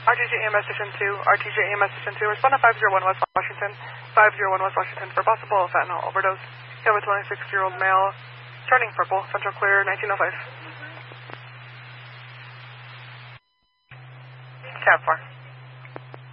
RTJ EMS Station 2, RTJ EMS Station 2, respond to 501 West Washington, 501 West Washington for possible fentanyl overdose. You have a 26-year-old male, turning purple, central clear, 1905. Tab 4.